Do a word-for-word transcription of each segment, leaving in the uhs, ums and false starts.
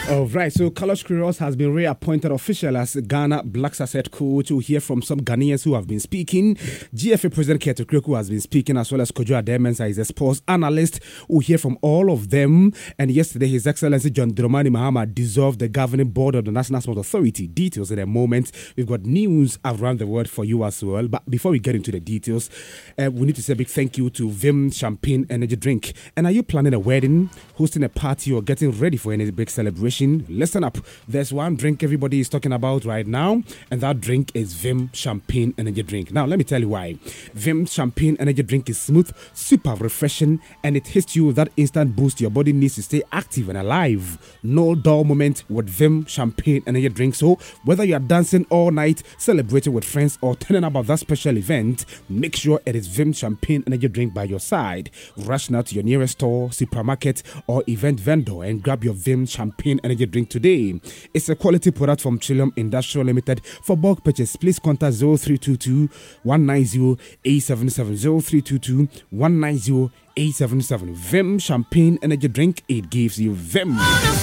All right, so Carlos Queiroz has been reappointed official as Ghana Black Stars head coach. We'll hear from some Ghanaians who have been speaking. G F A President Keto Kweku has been speaking, as well as Kojo Ademensah is a sports analyst. We'll hear from all of them. And yesterday, His Excellency John Dramani Mahama dissolved the governing board of the National Sports Authority. Details in a moment. We've got news around the world for you as well. But before we get into the details, uh, we need to say a big thank you to Vim Champagne Energy Drink. And are you planning a wedding, hosting a party, or getting ready for any big celebration? Listen up. There's one drink everybody is talking about right now, and that drink is Vim Champagne Energy Drink. Now, let me tell you why. Vim Champagne Energy Drink is smooth, super refreshing, and it hits you with that instant boost your body needs to stay active and alive. No dull moment with Vim Champagne Energy Drink. So, whether you are dancing all night, celebrating with friends, or telling about that special event, make sure it is Vim Champagne Energy Drink by your side. Rush now to your nearest store, supermarket, or event vendor and grab your Vim Champagne Energy Drink today. It's a quality product from Trillium Industrial Limited. For bulk purchase, please contact zero three two two, one nine zero, eight seven seven, zero three two two, one nine zero, eight seven seven. Vim Champagne Energy Drink, it gives you Vim.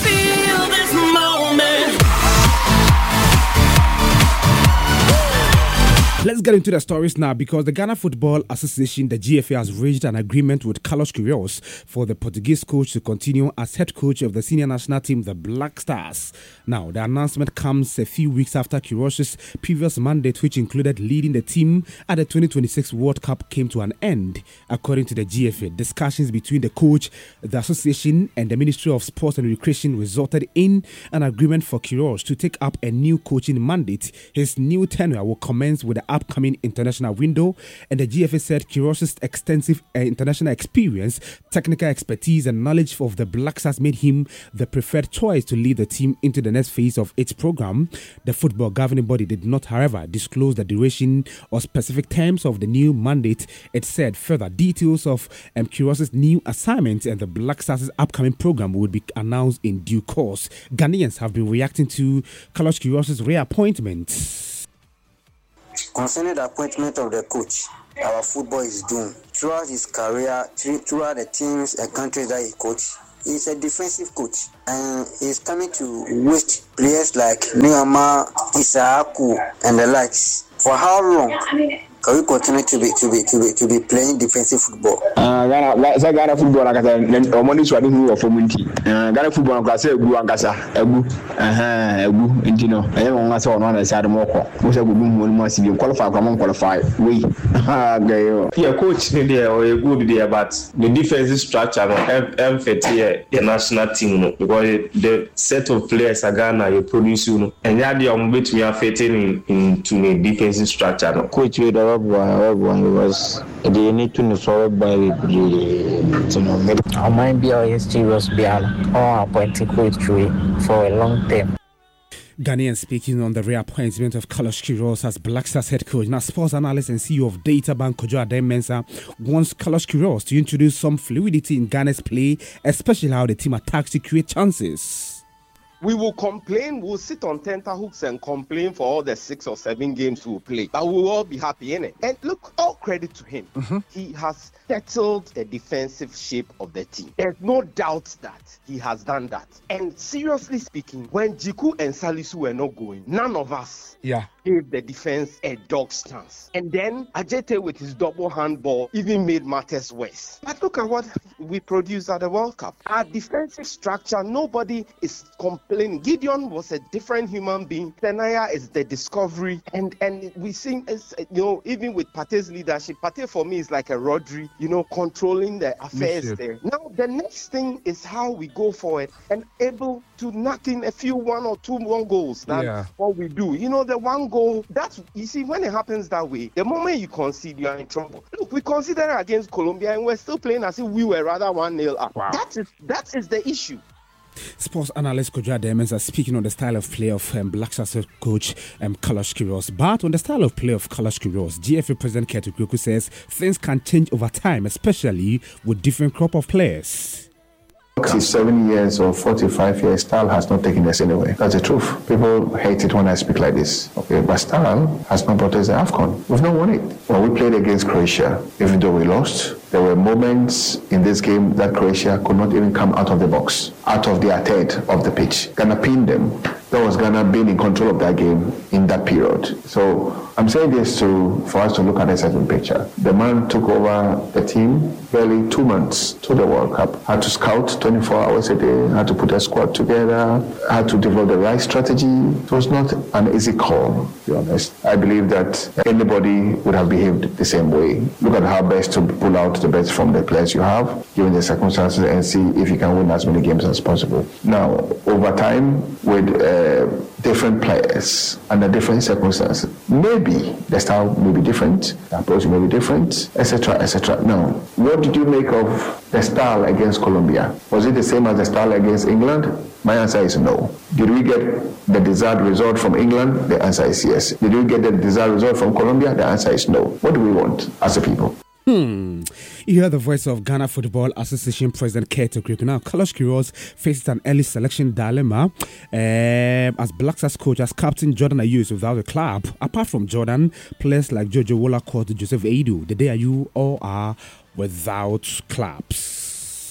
Let's get into the stories now, because the Ghana Football Association, the G F A, has reached an agreement with Carlos Queiroz for the Portuguese coach to continue as head coach of the senior national team, the Black Stars. Now, the announcement comes a few weeks after Queiroz's previous mandate, which included leading the team at the twenty twenty-six World Cup, came to an end. According to the G F A, discussions between the coach, the association, and the Ministry of Sports and Recreation resulted in an agreement for Queiroz to take up a new coaching mandate. His new tenure will commence with the upcoming international window, and the G F A said Queiroz's extensive uh, international experience, technical expertise, and knowledge of the Black Stars made him the preferred choice to lead the team into the next phase of its program. The football governing body did not, however, disclose the duration or specific terms of the new mandate. It said further details of um, Queiroz's new assignment and the Black Stars' upcoming program would be announced in due course. Ghanaians have been reacting to Carlos Queiroz's reappointment. Concerning the appointment of the coach, our football is doomed. Throughout his career, throughout the teams and countries that he coached, he's a defensive coach, and he's coming to waste players like Niyama, Isaaku, and the likes. For how long can we continue to be to be to be to be playing defensive football? Uh, Ghana, so Ghana football, like I said, or money swadi who of Munti. Ghana football, like I said, Gu Angasa, Egu, uh-huh, Egu, and you know, I have one answer on one side of Moko. Most of them will must be qualified, come on, qualify. We, yeah, coach, there or a good there, but the defensive structure, I'm fit here, the national team, because the set of players are Ghana, you produce, and yeah, the on which we are fitting into the defensive structure. Coach, we don't was they need to know so by the I might be our history was be or appointed coach for a long time. Ghanaian speaking on the reappointment of Carlos Queiroz as Black Stars head coach. Now, sports analyst and C E O of Databank Kojo Ademensah wants Carlos Queiroz to introduce some fluidity in Ghana's play, especially how the team attacks to create chances. We will complain, we'll sit on tenterhooks and complain for all the six or seven games we'll play, but we'll all be happy in it. And look, all credit to him. Mm-hmm. He has settled the defensive shape of the team. There's no doubt that he has done that. And seriously speaking, when Jiku and Salisu were not going, none of us yeah. gave the defense a dog's chance. And then Ajete with his double handball even made matters worse. But look at what we produced at the World Cup. Our defensive structure, nobody is complaining. Gideon was a different human being. Tenaya is the discovery. And and we see, you know, even with Pate's leadership, Pate for me is like a Rodri, you know, controlling the affairs there. Now, the next thing is how we go forward and able to knock in a few one or two one goals. That's yeah. what we do. You know, the one goal, that's, you see, when it happens that way, the moment you concede, you are in trouble. Look, we considered it against Colombia and we're still playing as if we were rather one nil up. Wow. That is, that is the issue. Sports analyst Kojo Ademensah speaking on the style of play of um, Black Stars coach um, Carlos Queiroz. But on the style of play of Carlos Queiroz, G F A President Keto Kweku says things can change over time, especially with different crop of players. forty-seven years or forty-five years, style has not taken us anywhere. That's the truth. People hate it when I speak like this. Okay, but style has not brought us the AFCON. We've not won it. When we played against Croatia, even though we lost, There were moments in this game that Croatia could not even come out of the box, out of their third of the pitch. Ghana pinned them. That was Ghana being in control of that game in that period. So I'm saying this to for us to look at a certain picture. The man took over the team barely two months to the World Cup. Had to scout twenty-four hours a day, had to put a squad together, had to develop the right strategy. It was not an easy call, to be honest. I believe that anybody would have behaved the same way. Look at how best to pull out the best from the players you have, given the circumstances, and see if you can win as many games as possible. Now, over time, with uh, different players under different circumstances, maybe the style may be different, the approach may be different, et cetera, et cetera. Now, what did you make of the style against Colombia? Was it the same as the style against England? My answer is no. Did we get the desired result from England? The answer is yes. Did we get the desired result from Colombia? The answer is no. What do we want as a people? Hmm. You hear the voice of Ghana Football Association President Keto Kriku. Now, Carlos Queiroz faces an early selection dilemma um, as Black Stars coach as Captain Jordan Ayew is without a club. Apart from Jordan, players like Jojo Wollacott, Joseph Aidu, the day Ayew all are without clubs.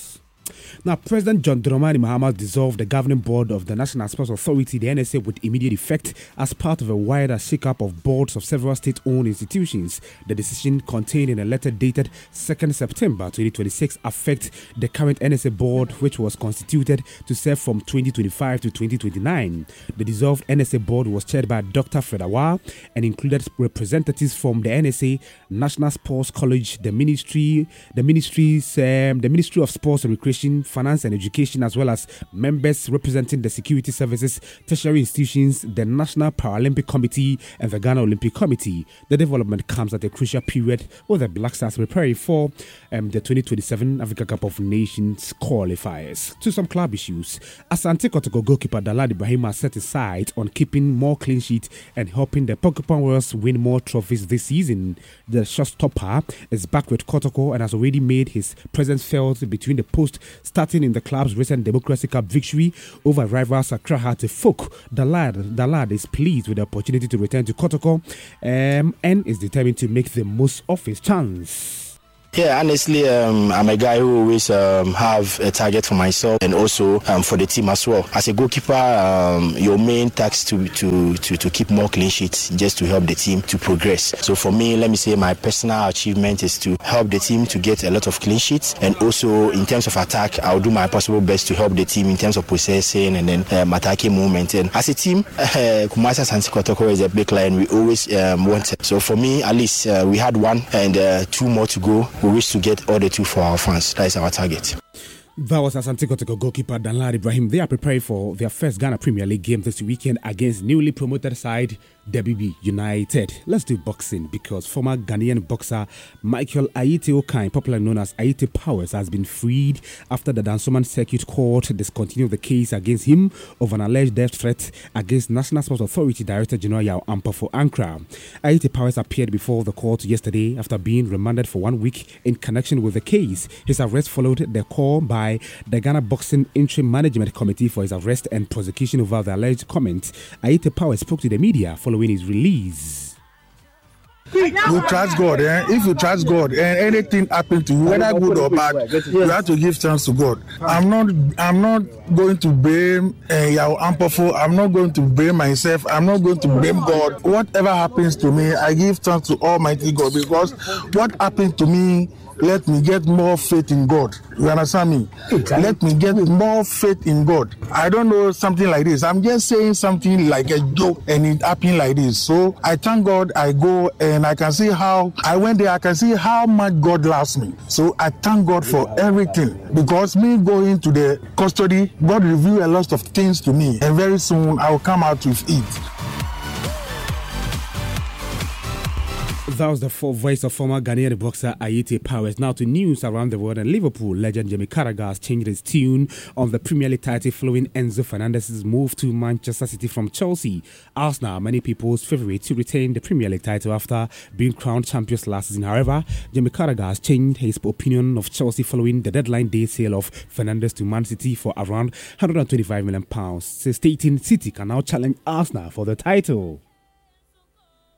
Now, President John Dramani Mahama dissolved the governing board of the National Sports Authority, the N S A, with immediate effect as part of a wider shake-up of boards of several state-owned institutions. The decision, contained in a letter dated second September twenty twenty-six, affects the current N S A board, which was constituted to serve from twenty twenty-five to twenty twenty-nine. The dissolved N S A board was chaired by Doctor Fred Awar and included representatives from the N S A, National Sports College, the Ministry, the Ministries, um, the Ministry of Sports and Recreation, Finance and Education, as well as members representing the security services, tertiary institutions, the National Paralympic Committee, and the Ghana Olympic Committee. The development comes at a crucial period where the Black Stars preparing for um, the twenty twenty-seven Africa Cup of Nations qualifiers. To some club issues, Asante Kotoko goalkeeper Dalad Ibrahim has set his sight on keeping more clean sheets and helping the Porcupine Warriors win more trophies this season. The shot-stopper is back with Kotoko and has already made his presence felt between the post, starting in the club's recent Democracy Cup victory over rivals Accra Hearts Folk. The lad, the lad is pleased with the opportunity to return to Kotoko um, and is determined to make the most of his chance. Yeah, honestly, um, I'm a guy who always um, have a target for myself and also um, for the team as well. As a goalkeeper, um, your main task to, to to to keep more clean sheets, just to help the team to progress. So for me, let me say my personal achievement is to help the team to get a lot of clean sheets, and also in terms of attack, I'll do my possible best to help the team in terms of possessing and then um, attacking movement. And as a team, uh, Kumasi Asante Kotoko is a big line we always um, wanted. So for me, at least uh, we had one and uh, two more to go. We wish to get all the two for our fans. That is our target. That was Asante Kotoko goalkeeper Danlad Ibrahim. They are preparing for their first Ghana Premier League game this weekend against newly promoted side W B United. Let's do boxing because former Ghanaian boxer Michael Ayite Okai, popularly known as Ayite Powers, has been freed after the Dansoman Circuit Court discontinued the case against him of an alleged death threat against National Sports Authority Director General Yao Ampa for Ankara. Ayite Powers appeared before the court yesterday after being remanded for one week in connection with the case. His arrest followed the call by the Ghana Boxing Interim Management Committee for his arrest and prosecution over the alleged comment. Ayite Powers spoke to the media following his release. You trust God, eh? If you trust God and anything happens to you, whether good or bad, you have to give thanks to God. I'm not I'm not going to blame uh, Yao Ampofo. I'm not going to blame myself. I'm not going to blame God. Whatever happens to me, I give thanks to Almighty God, because what happened to me, let me get more faith in God. You understand me? Let me get more faith in God. I don't know something like this. I'm just saying something like a joke and it happened like this. So I thank God I go and I can see how I went there. I can see how much God loves me. So I thank God for everything, because me going to the custody, God revealed a lot of things to me, and very soon I will come out with it. That was the full voice of former Ghanaian boxer Ayite Powers. Now to news around the world, and Liverpool legend Jamie Carragher has changed his tune on the Premier League title following Enzo Fernandez's move to Manchester City from Chelsea. Arsenal, many people's favourite to retain the Premier League title after being crowned champions last season. However, Jamie Carragher has changed his opinion of Chelsea following the deadline day sale of Fernandez to Man City for around one hundred twenty-five million pounds, stating City can now challenge Arsenal for the title.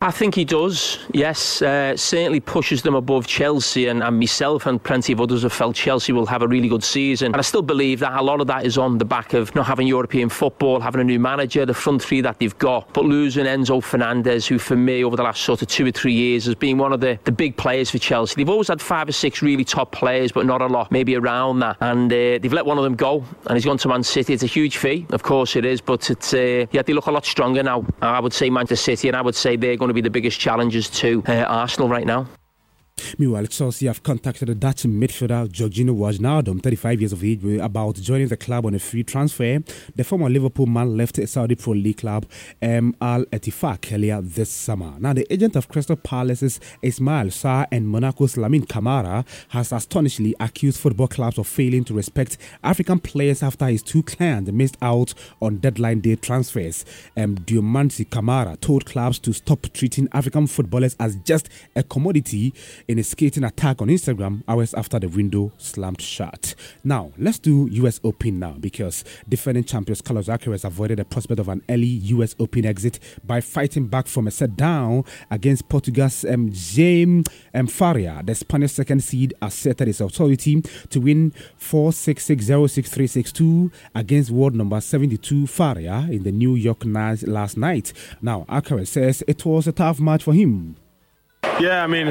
I think he does, yes. Uh, certainly pushes them above Chelsea, and, and myself and plenty of others have felt Chelsea will have a really good season. And I still believe that a lot of that is on the back of not having European football, having a new manager, the front three that they've got, but losing Enzo Fernandez, who for me over the last sort of two or three years has been one of the, the big players for Chelsea. They've always had five or six really top players, but not a lot maybe around that. And uh, they've let one of them go, and he's gone to Man City. It's a huge fee, of course it is, but it's, uh, yeah, they look a lot stronger now. I would say Manchester City, and I would say they're going to be the biggest challengers to uh, Arsenal right now. Meanwhile, Chelsea have contacted the Dutch midfielder Jorginho Wijnaldum, thirty-five years of age, about joining the club on a free transfer. The former Liverpool man left Saudi Pro League club um, Al Ettifaq earlier this summer. Now, the agent of Crystal Palace's Ismail Sarr and Monaco's Lamine Camara has astonishingly accused football clubs of failing to respect African players after his two clients missed out on deadline day transfers. Um, Diomande Camara told clubs to stop treating African footballers as just a commodity in a skating attack on Instagram hours after the window slammed shut. Now, let's do U S Open now, because defending champions Carlos Alcaraz avoided the prospect of an early U S Open exit by fighting back from a set down against Portugal's um, Jaime um, Faria. The Spanish second seed asserted its authority to win four six six zero six three six two against world number seventy-two Faria in the New York night last night. Now, Alcaraz says it was a tough match for him. Yeah, I mean,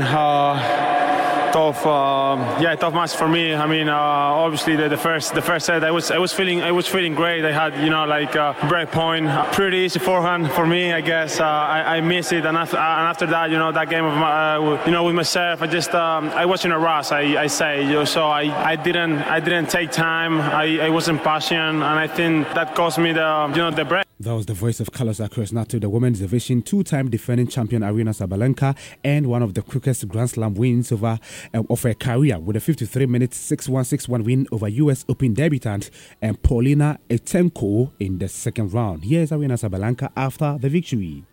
uh, tough. Uh, yeah, tough match for me. I mean, uh, obviously the, the first the first set, I was I was feeling I was feeling great. I had you know like a uh, break point, pretty easy forehand for me. I guess uh, I, I missed it, and after, and after that, you know, that game of my, uh, you know with myself, I just um, I was in a rush. I, I say, you know, so I, I didn't I didn't take time. I, I wasn't patient, and I think that cost me the you know the break. That was the voice of Carlos Alcaraz. Now to the women's division, two-time defending champion Aryna Sabalenka, and one of the quickest Grand Slam wins over um, of her career with a fifty-three minute six one six one win over U S Open debutant and Paulina Etenko in the second round. Here's Aryna Sabalenka after the victory.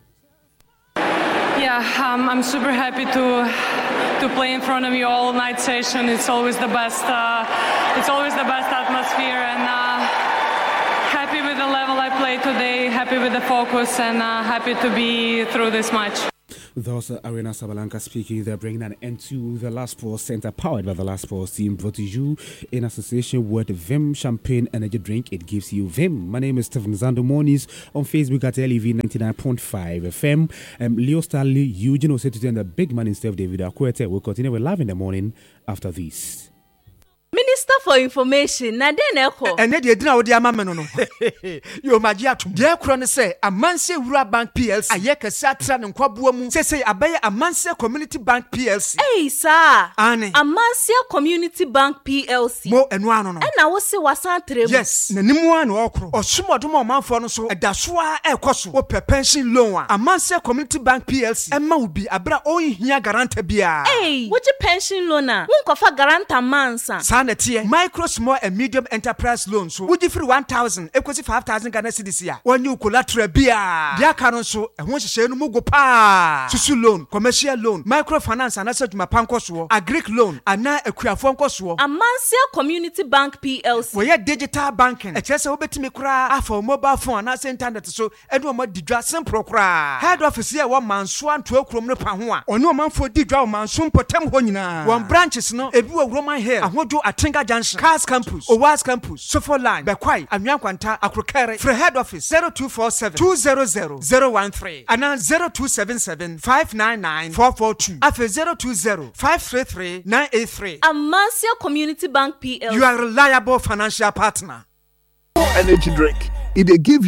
Yeah, um, I'm super happy to to play in front of you all night session. It's always the best. Uh, it's always the best atmosphere, and. Uh, Happy with the level I played today, happy with the focus, and uh, happy to be through this match. Thus, uh, Aryna Sabalenka speaking. They're bringing an end to the Last Pause Center, powered by the Last Pause team, brought to you in association with Vim Champagne Energy Drink. It gives you Vim. My name is Stephen Zando Moniz on Facebook at L E V ninety-nine point five F M. Um, Leo Stanley, Eugene Osetutu, and the big man instead of David Akwete will continue with Live in the Morning after this. Minister for Information, na den eko. And then you didn't know the amamano. Yo, my dear, dear Cron say, a Manse Rura Bank P L C. Ayeka Satran and Quabuamu say, a Bayer a Manse Community Bank P L C. Hey, sir. Anne. A Manse Community Bank P L C. Mo and one. And I was say was Santre. Yes, Nanimuan or or Sumodumo Manfono so a Dashua El Cosu or per pension loan. A Manse Community Bank P L C. Emma will be a bra oin here garante bia. Hey, what a pension loaner? Won't offer garanta mansa. Micro, small, and medium enterprise loans. So, would you free one thousand, equals five thousand Ghana cedis this year? One new collateral beer. Dear Caron, so, and once you say no mugo pa. Susu loan, commercial loan, microfinance, and answer to my pancos, a Greek loan, and now a queer phone cost. A Mansell Community Bank P L C. We are digital banking. A chess over to me cry for mobile phone, and that's internet. So, Edward more didra simple cry. Head office here, one man swan to a chrome panua, or no man for didra man soon potem honina. One branches no, a blue Roman hair, and what do a Tinga Junction, Cars Campus, Owas Campus, Suffolk Line, Bequai, and Yankwanta, Akrokere, for head office zero two four seven two zero zero zero one three, and now zero two seven seven five nine nine four four two, after zero two zero five three three nine eight three. A Mansell Community Bank P L C. You are a reliable financial partner. Energy drink. It give you